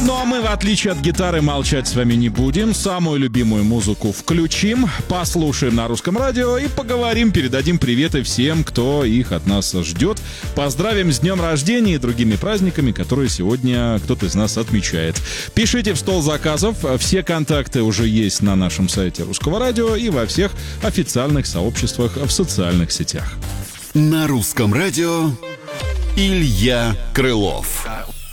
Ну а мы, в отличие от гитары, молчать с вами не будем. Самую любимую музыку включим, послушаем на русском радио и поговорим, передадим приветы всем, кто их от нас ждет. Поздравим с днем рождения и другими праздниками, которые сегодня кто-то из нас отмечает. Пишите в стол заказов. Все контакты уже есть на нашем сайте Русского радио и во всех официальных сообществах в социальных сетях. На русском радио Илья Крылов.